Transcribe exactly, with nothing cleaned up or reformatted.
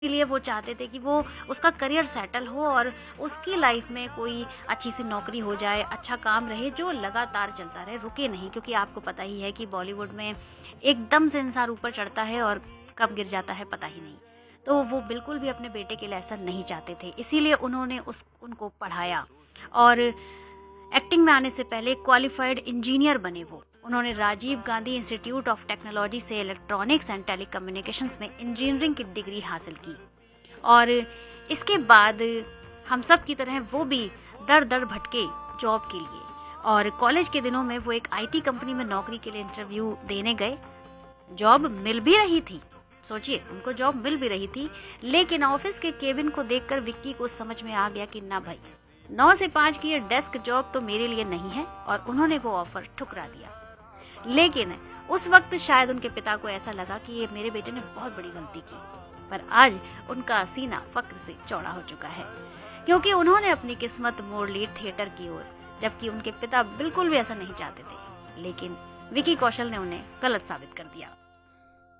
लिए वो चाहते थे कि वो उसका करियर सेटल हो और उसकी लाइफ में कोई अच्छी सी नौकरी हो जाए, अच्छा काम रहे जो लगातार चलता रहे, रुके नहीं। क्योंकि आपको पता ही है कि बॉलीवुड में एकदम से इंसान ऊपर चढ़ता है और कब गिर जाता है पता ही नहीं। तो वो बिल्कुल भी अपने बेटे के लिए ऐसा नहीं चाहते थे, इसीलिए उन्होंने उस उनको पढ़ाया और एक्टिंग में आने से पहले क्वालिफाइड इंजीनियर बने वो। उन्होंने Rajiv Gandhi institute of technology से इलेक्ट्रॉनिक्स एंड टेलीकम्युनिकेशंस में इंजीनियरिंग की डिग्री हासिल की और इसके बाद हम सब की तरह वो भी दर दर भटके जॉब के लिए। और कॉलेज के दिनों में वो एक आईटी कंपनी में नौकरी के लिए इंटरव्यू देने गए। जॉब मिल भी रही थी, सोचिए उनको जॉब मिल भी रही थी, लेकिन ऑफिस के केबिन को देखकर विक्की को समझ में आ गया कि ना भाई, नौ से पाँच की ये डेस्क जॉब तो मेरे लिए नहीं है, और उन्होंने वो ऑफर ठुकरा दिया। लेकिन उस वक्त शायद उनके पिता को ऐसा लगा कि ये मेरे बेटे ने बहुत बड़ी गलती की, पर आज उनका सीना फक्र से चौड़ा हो चुका है, क्योंकि उन्होंने अपनी किस्मत मोड़ ली थिएटर की ओर, जबकि उनके पिता बिल्कुल भी ऐसा नहीं चाहते थे। लेकिन विकी कौशल ने उन्हें गलत साबित कर दिया।